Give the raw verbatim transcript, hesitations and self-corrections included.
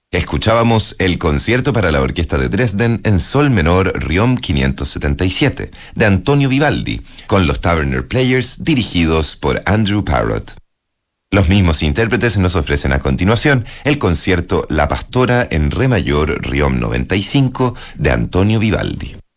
Escuchábamos el concierto para la orquesta de Dresden en sol menor Riom quinientos setenta y siete, de Antonio Vivaldi, con los Taverner Players dirigidos por Andrew Parrott. Los mismos intérpretes nos ofrecen a continuación el concierto La Pastora en re mayor Riom noventa y cinco de Antonio Vivaldi.